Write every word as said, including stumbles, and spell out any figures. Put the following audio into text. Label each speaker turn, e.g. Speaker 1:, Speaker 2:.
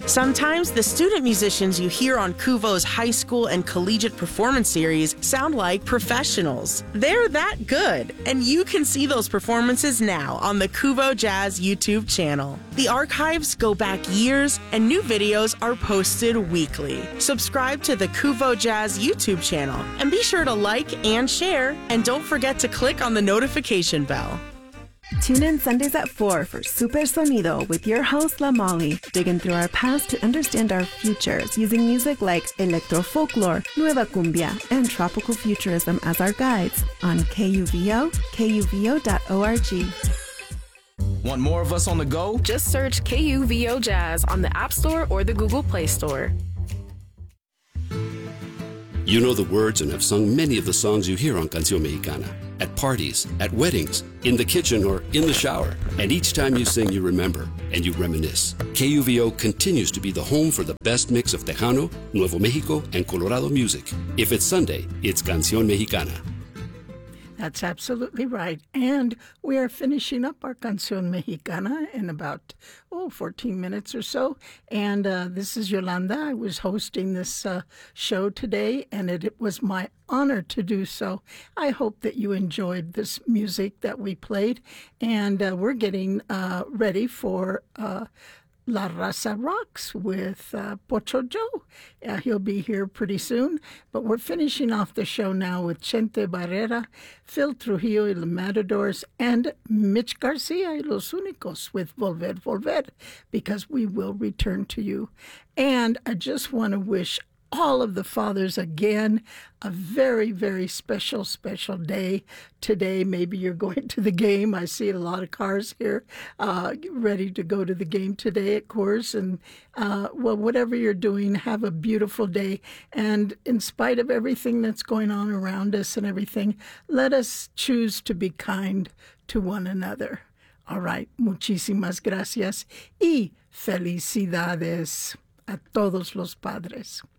Speaker 1: Sometimes the student musicians you hear on Kuvo's high school and collegiate performance series sound like professionals. They're that good, and you can see those performances now on the Kuvo Jazz YouTube channel. The archives go back years, and new videos are posted weekly. Subscribe to the Kuvo Jazz YouTube channel, and be sure to like and share, and don't forget to click on the notification bell.
Speaker 2: Tune in Sundays at four for Super Sonido with your host, La Molly, digging through our past to understand our futures using music like electro folklore, nueva cumbia, and tropical futurism as our guides on K U V O, K U V O dot org.
Speaker 3: Want more of us on the go?
Speaker 4: Just search K U V O Jazz on the App Store or the Google Play Store.
Speaker 5: You know the words and have sung many of the songs you hear on Canción Mexicana. At parties, at weddings, in the kitchen, or in the shower. And each time you sing, you remember and you reminisce. K U V O continues to be the home for the best mix of Tejano, Nuevo Mexico, and Colorado music. If it's Sunday, it's Canción Mexicana.
Speaker 6: That's absolutely right. And we are finishing up our Canción Mexicana in about, oh, fourteen minutes or so. And uh, this is Yolanda. I was hosting this uh, show today, and it, it was my honor to do so. I hope that you enjoyed this music that we played. And uh, we're getting uh, ready for Uh, La Raza Rocks with uh, Pocho Joe. Uh, he'll be here pretty soon. But we're finishing off the show now with Chente Barrera, Phil Trujillo y the Matadors, and Mitch Garcia y Los Únicos with Volver, Volver, because we will return to you. And I just want to wish all of the fathers again a very, very special, special day today. Maybe you're going to the game. I see a lot of cars here uh, ready to go to the game today, of course. And, uh, well, whatever you're doing, have a beautiful day. And in spite of everything that's going on around us and everything, let us choose to be kind to one another. All right. Muchísimas gracias y felicidades a todos los padres.